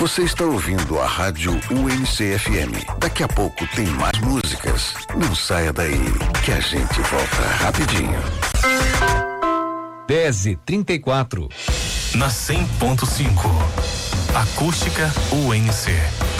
Você está ouvindo a Rádio UNC-FM. Daqui a pouco tem mais músicas. Não saia daí, que a gente volta rapidinho. 10h34. Na 100.5. Acústica UNC.